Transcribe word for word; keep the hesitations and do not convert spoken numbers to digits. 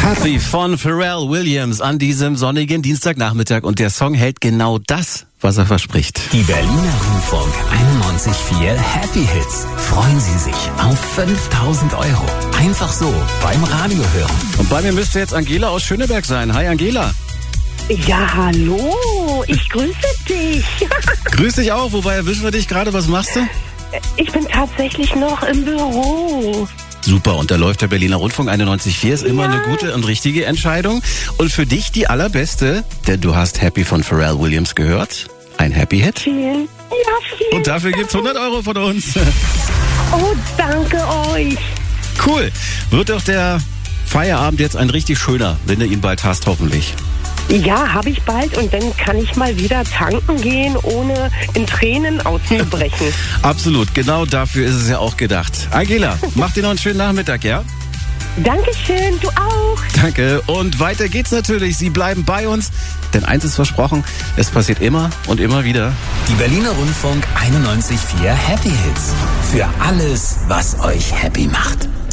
Happy von Pharrell Williams an diesem sonnigen Dienstagnachmittag und der Song hält genau das, was er verspricht. Die Berliner Rundfunk einundneunzig Komma vier Happy Hits. Freuen Sie sich auf fünftausend Euro. Einfach so beim Radio hören. Und bei mir müsste jetzt Angela aus Schöneberg sein. Hi Angela. Ja, hallo, ich grüße dich. Grüß dich auch, wobei erwischen wir dich gerade, was machst du? Ich bin tatsächlich noch im Büro. Super, und da läuft der Berliner Rundfunk einundneunzig Komma vier, ist immer ja. eine gute und richtige Entscheidung. Und für dich die allerbeste, denn du hast Happy von Pharrell Williams gehört. Ein Happy Hit. Vielen, ja, vielen Und dafür gibt's hundert Euro von uns. Oh, danke euch. Cool. Wird doch der Feierabend jetzt ein richtig schöner, wenn du ihn bald hast, hoffentlich. Ja, habe ich bald und dann kann ich mal wieder tanken gehen, ohne in Tränen auszubrechen. Absolut, genau dafür ist es ja auch gedacht. Angela, mach dir noch einen schönen Nachmittag, ja? Dankeschön, du auch. Danke. Und weiter geht's natürlich. Sie bleiben bei uns, denn eins ist versprochen, es passiert immer und immer wieder. Die Berliner Rundfunk einundneunzig Komma vier Happy Hits. Für alles, was euch happy macht.